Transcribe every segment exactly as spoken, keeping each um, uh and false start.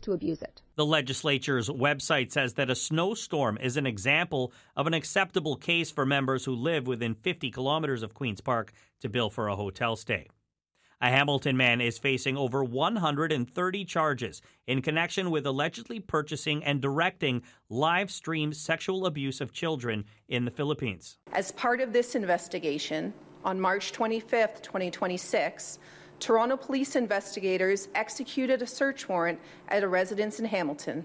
to abuse it. The legislature's website says that a snowstorm is an example of an acceptable case for members who live within fifty kilometers of Queen's Park to bill for a hotel stay. A Hamilton man is facing over one hundred thirty charges in connection with allegedly purchasing and directing live-stream sexual abuse of children in the Philippines. As part of this investigation, on March twenty-fifth, twenty twenty-six, Toronto police investigators executed a search warrant at a residence in Hamilton.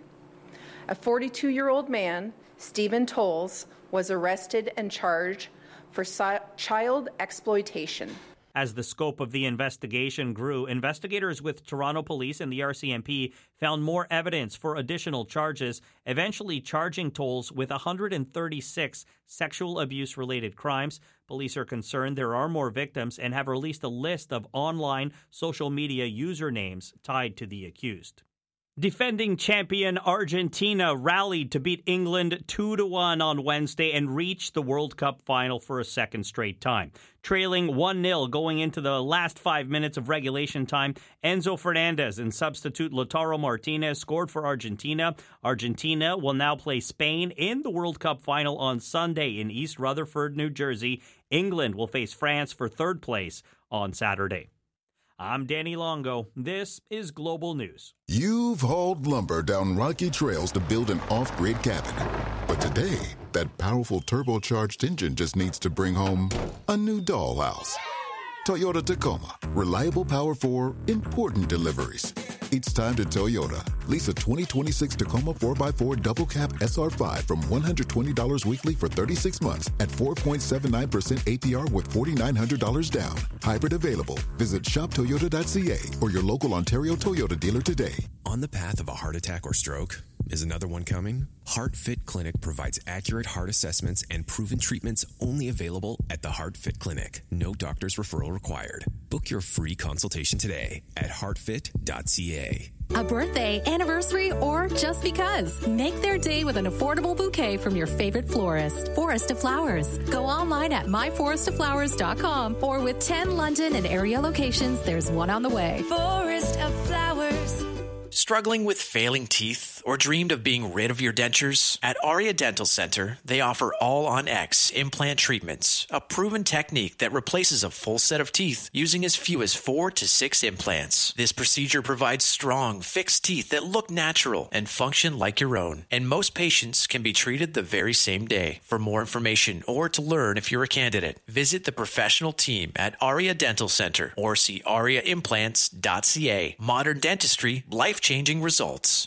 A forty-two-year-old man, Stephen Tolles, was arrested and charged for si- child exploitation. As the scope of the investigation grew, investigators with Toronto Police and the R C M P found more evidence for additional charges, eventually charging Tolles with one hundred thirty-six sexual abuse-related crimes. Police are concerned there are more victims and have released a list of online social media usernames tied to the accused. Defending champion Argentina rallied to beat England two to one on Wednesday and reach the World Cup final for a second straight time. Trailing one nil going into the last five minutes of regulation time, Enzo Fernandez and substitute Lautaro Martinez scored for Argentina. Argentina will now play Spain in the World Cup final on Sunday in East Rutherford, New Jersey. England will face France for third place on Saturday. I'm Danny Longo. This is Global News. You've hauled lumber down rocky trails to build an off-grid cabin. But today, that powerful turbocharged engine just needs to bring home a new dollhouse. Toyota Tacoma. Reliable power for important deliveries. It's time to Toyota. Lease a twenty twenty-six Tacoma four by four Double Cab S R five from one hundred twenty dollars weekly for thirty-six months at four point seven nine percent A P R with four thousand nine hundred dollars down. Hybrid available. Visit shop toyota dot c a or your local Ontario Toyota dealer today. On the path of a heart attack or stroke? Is another one coming? HeartFit Clinic provides accurate heart assessments and proven treatments only available at the HeartFit Clinic. No doctor's referral required. Book your free consultation today at heart fit dot c a. A birthday, anniversary, or just because. Make their day with an affordable bouquet from your favorite florist. Forest of Flowers. Go online at my forest of flowers dot com or with ten London and area locations, there's one on the way. Forest of Flowers. Struggling with failing teeth or dreamed of being rid of your dentures? At Aria Dental Center, they offer All-on-X implant treatments, a proven technique that replaces a full set of teeth using as few as four to six implants. This procedure provides strong, fixed teeth that look natural and function like your own. And most patients can be treated the very same day. For more information or to learn if you're a candidate, visit the professional team at Aria Dental Center or see aria implants dot c a. Modern dentistry, life-changing results.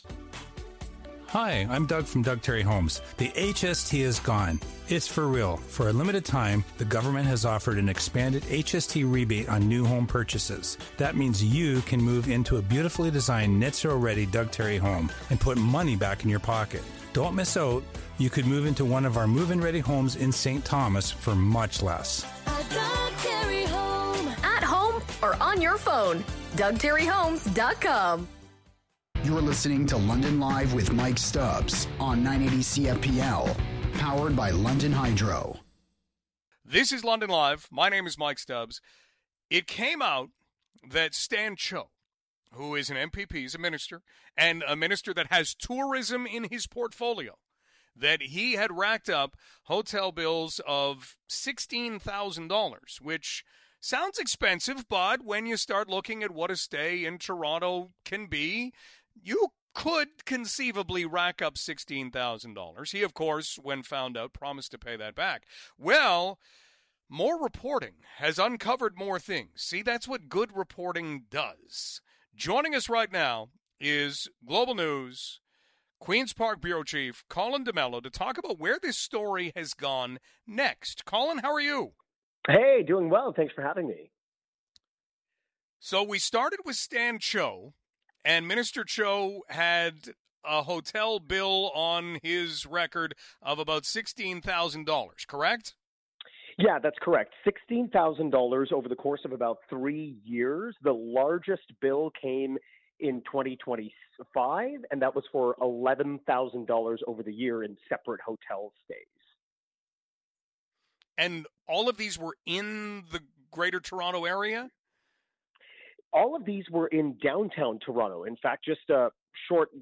Hi, I'm Doug from Doug Terry Homes. The H S T is gone. It's for real. For a limited time, the government has offered an expanded H S T rebate on new home purchases. That means you can move into a beautifully designed net zero ready Doug Terry home and put money back in your pocket. Don't miss out. You could move into one of our move-in ready homes in Saint Thomas for much less. A Doug Terry home. At home or on your phone. Doug Terry Homes dot com. You're listening to London Live with Mike Stubbs on nine eighty C F P L, powered by London Hydro. This is London Live. My name is Mike Stubbs. It came out that Stan Cho, who is an M P P, he's a minister, and a minister that has tourism in his portfolio, that he had racked up hotel bills of sixteen thousand dollars, which sounds expensive, but when you start looking at what a stay in Toronto can be, you could conceivably rack up sixteen thousand dollars. He, of course, when found out, promised to pay that back. Well, more reporting has uncovered more things. See, that's what good reporting does. Joining us right now is Global News Queen's Park Bureau Chief Colin D'Mello to talk about where this story has gone next. Colin, how are you? Hey, doing well. Thanks for having me. So we started with Stan Cho, and Minister Cho had a hotel bill on his record of about sixteen thousand dollars, correct? Yeah, that's correct. sixteen thousand dollars over the course of about three years. The largest bill came in twenty twenty-five, and that was for eleven thousand dollars over the year in separate hotel stays. And all of these were in the Greater Toronto area? All of these were in downtown Toronto. In fact, just a short